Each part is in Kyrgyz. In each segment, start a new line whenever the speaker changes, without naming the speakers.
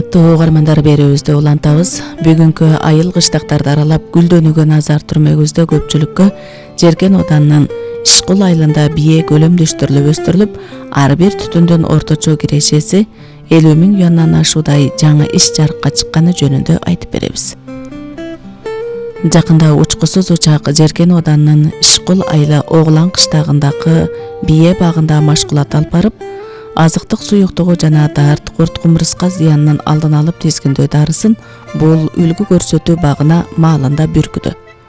Урматтуу угармандар, берүүбүздө улантабыз. Бүгүнкү айыл кыштактарды аралап гүлдөнүүгө назар түрмөгүздө көпчүлүккө Жеркен Оданынын Ишкул айылында бие көлөмдөштүрүлүп өстүрүлүп, ар бир түтүндүн орточо кирешеси 50.000 юандан ашуудай жаңы иш жарыкка чыкканы жөнүндө айтып беребиз. Жакында учкусуз учак Жеркен Оданынын Ишкул айылы Оглан кыштагындагы бие багында машкулат алып барып, азыктык суюктугу жана дарт, курт кумурска зыянынын алдын алып тизгиндөө дарысын бул үлгү көрсөтүү багына маалында бүркүдү.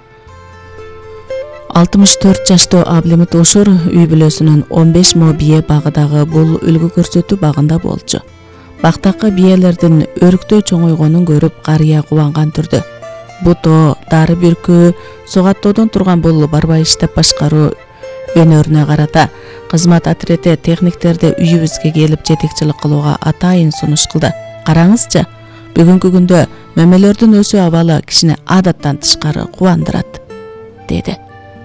64 жаштуу Аблимит Ушур үй бүлөсүнүн 15 мо бие багыдагы бул үлгү көрсөтүү багында болчу. Бактакы биелердин өрүктөй чоңойгонун көрүп карыя кубанган түрдө. Бутоо, дары бүркүү, сугаттоодон турган бул барбай иштеп башкаруу өнөрүнө карата кызмат отрети техниктерди үйүбүзгө келип жетекчилик кылууга атайын сунуш кылды. Караңызчы, бүгүнкү күндө мөмөлөрдүн өсүү абалы кишини адаттан тышкары кубандырат, деди.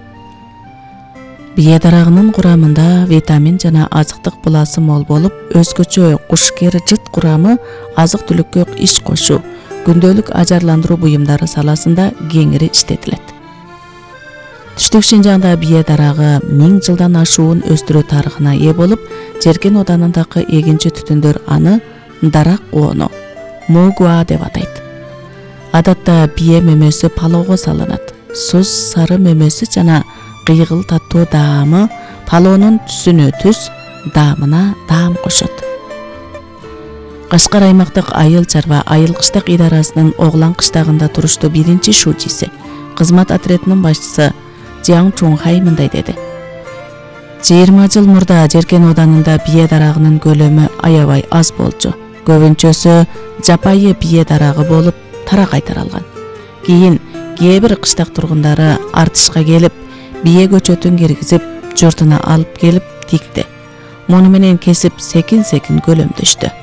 Бие дарагынын курамында витамин жана азыктык буласы мол болуп, өзгөчө кушкер жыт курамы азык-түлүккө иш кошуу, күндөлүк ажарландыруу буюмдары саласында кеңири иштетилет. Түштүк Шинжаңда бие дарагы 1000 жылдан ашуун өстүрүү тарыхына ээ болуп, Жеркен Оданындагы эгинчи түтүндөр аны дарак коону, могуа деп атайт. Адатта бие мөмөсү палоого салынат. Суз сары мөмөсү жана кыйгыл таттуу даамы палоонун түсүнө түс, даамына даам кошот. Кашкар аймактык айыл чарба айыл кыштак идарасынын Оглан кыштагында туруштуу биринчи шужиси, кызмат отретинин башчысы Жаң Чунхай мындай деди. 20 жыл мурда Жеркен Оданында бие дарагынын көлөмү аябай аз болчу. Көбүнчөсү жапайы бие дарагы болуп таракай таралган. Кийин кээ бир кыштак тургундары артышка келип, бие көчөтүн киргизип, журтуна алып келип тикти. Муну менен кесип секин-секин көлөмдөштү.